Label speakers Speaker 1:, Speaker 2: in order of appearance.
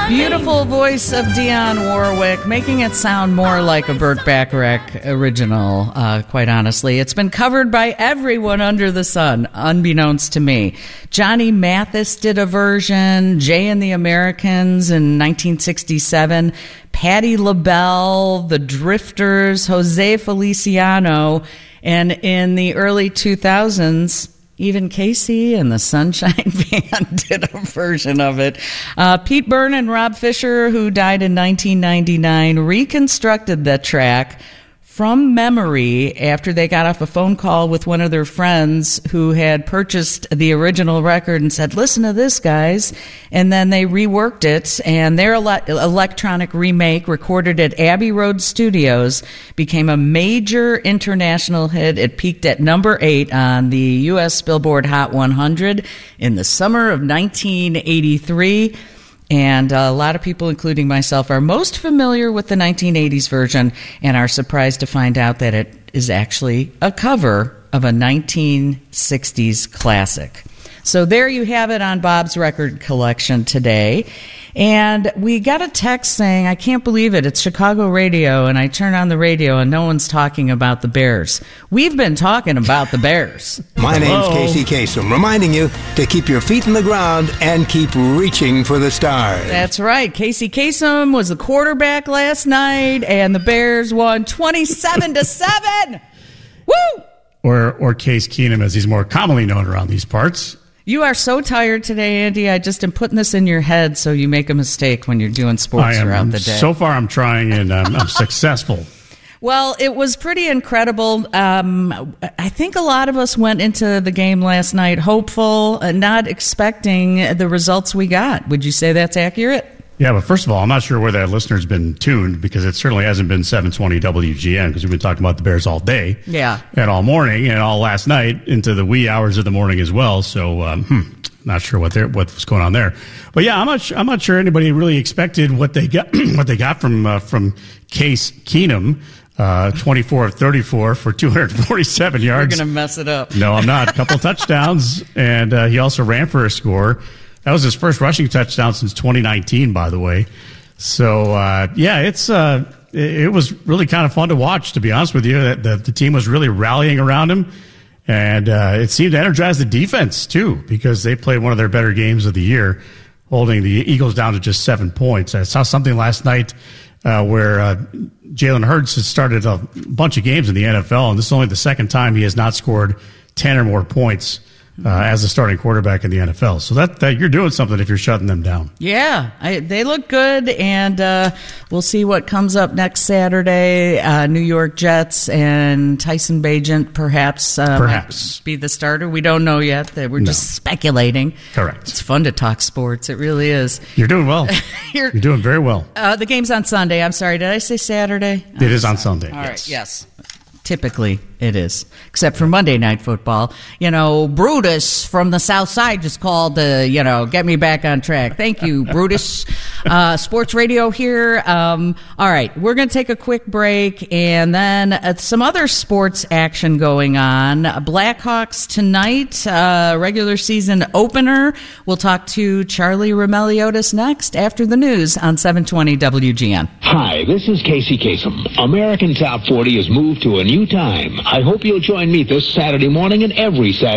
Speaker 1: Beautiful voice of Dionne Warwick, making it sound more like a Burt Bacharach original, quite honestly. It's been covered by everyone under the sun, unbeknownst to me. Johnny Mathis did a version, Jay and the Americans in 1967, Patti LaBelle, The Drifters, Jose Feliciano, and in the early 2000s, even Casey and the Sunshine Band did a version of it. Pete Byrne and Rob Fisher, who died in 1999, reconstructed that track from memory after they got off a phone call with one of their friends who had purchased the original record and said, listen to this, guys. And then they reworked it, and their electronic remake, recorded at Abbey Road Studios, became a major international hit. It peaked at number 8 on the U.S. Billboard Hot 100 in the summer of 1983. And a lot of people, including myself, are most familiar with the 1980s version and are surprised to find out that it is actually a cover of a 1960s classic. So there you have it on Bob's Record Collection today. And we got a text saying, I can't believe it, it's Chicago radio, and I turn on the radio and no one's talking about the Bears. We've been talking about the Bears.
Speaker 2: My name's Casey Kasem, reminding you to keep your feet in the ground and keep reaching for the stars.
Speaker 1: That's right. Casey Kasem was the quarterback last night, and the Bears won 27-7. Woo!
Speaker 3: Or Case Keenum, as he's more commonly known around these parts.
Speaker 1: You are so tired today, Andy. I just am putting this in your head so you make a mistake when you're doing sports throughout the day.
Speaker 3: So far, I'm trying, and I'm successful.
Speaker 1: Well, it was pretty incredible. I think a lot of us went into the game last night hopeful, not expecting the results we got. Would you say that's accurate?
Speaker 3: Yeah, but first of all, I'm not sure where that listener's been tuned, because it certainly hasn't been 720 WGN, because we've been talking about the Bears all day.
Speaker 1: Yeah.
Speaker 3: And all morning and all last night into the wee hours of the morning as well. So, not sure what was going on there. But yeah, I'm not sure anybody really expected what they got from Case Keenum. 24 of 34 for 247 yards.
Speaker 1: You're going to mess it up.
Speaker 3: No, I'm not. A couple touchdowns, and he also ran for a score. That was his first rushing touchdown since 2019, by the way. So, it was really kind of fun to watch, to be honest with you. The team was really rallying around him, and it seemed to energize the defense, too, because they played one of their better games of the year, holding the Eagles down to just 7 points. I saw something last night where Jalen Hurts has started a bunch of games in the NFL, and this is only the second time he has not scored 10 or more points as a starting quarterback in the NFL. So that you're doing something if you're shutting them down. Yeah,
Speaker 1: they look good, and we'll see what comes up next Saturday. New York Jets and Tyson Bagent perhaps might be the starter. We don't know yet. We're just speculating.
Speaker 3: Correct.
Speaker 1: It's fun to talk sports. It really is.
Speaker 3: You're doing well. You're doing very well.
Speaker 1: The game's on Sunday. I'm sorry. Did I say Saturday?
Speaker 3: It is on Sunday.
Speaker 1: All right. Yes. Typically, it is, except for Monday Night Football. Brutus from the South Side just called to, get me back on track. Thank you, Brutus. Sports Radio here. All right, we're going to take a quick break, and then some other sports action going on. Blackhawks tonight, regular season opener. We'll talk to Charlie Roumeliotis next after the news on 720 WGN.
Speaker 4: Hi, this is Casey Kasem. American Top 40 has moved to a new time. I hope you'll join me this Saturday morning and every Saturday